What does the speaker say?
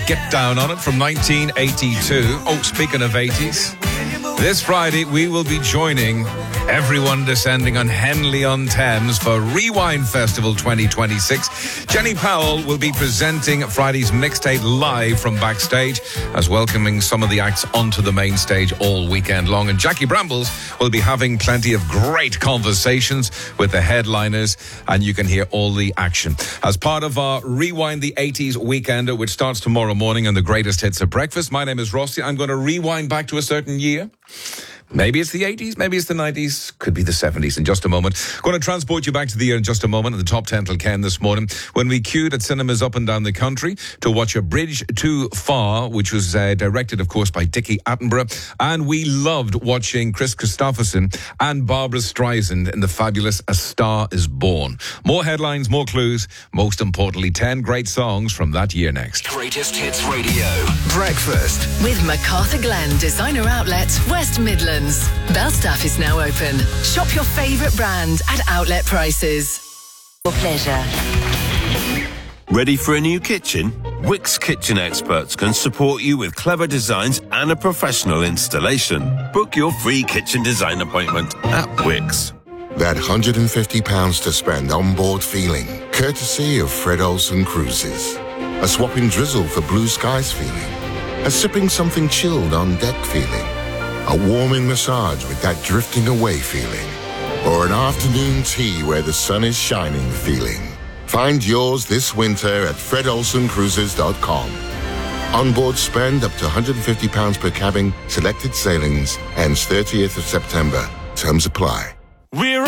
Get Down on It from 1982. Oh, speaking of 80s, this Friday we will be joining everyone descending on Henley-on-Thames for Rewind Festival 2026. Jenny Powell will be presenting Friday's mixtape live from backstage, as welcoming some of the acts onto the main stage all weekend long. And Jackie Brambles will be having plenty of great conversations with the headliners, and you can hear all the action as part of our Rewind the 80s Weekender, which starts tomorrow morning on the greatest hits of breakfast. My name is Rossi. I'm going to rewind back to a certain year. Maybe it's the 80s, maybe it's the 90s, could be the 70s in just a moment. Going to transport you back to the year in just a moment in the top 10 till Ken this morning, when we queued at cinemas up and down the country to watch A Bridge Too Far, which was directed, of course, by Dickie Attenborough. And we loved watching Chris Christopherson and Barbara Streisand in the fabulous A Star Is Born. More headlines, more clues, most importantly, 10 great songs from that year next. Greatest Hits Radio. Breakfast. With MacArthur Glen Designer Outlet, West Midlands. Belstaff is now open. Shop your favourite brand at outlet prices. For pleasure. Ready for a new kitchen? Wix Kitchen Experts can support you with clever designs and a professional installation. Book your free kitchen design appointment at Wix. That £150 to spend on board feeling, courtesy of Fred Olsen Cruises. A swapping drizzle for blue skies feeling. A sipping something chilled on deck feeling. A warming massage with that drifting away feeling. Or an afternoon tea where the sun is shining feeling. Find yours this winter at fredolsencruises.com. Onboard spend up to £150 per cabin, selected sailings, ends 30th of September. Terms apply. We're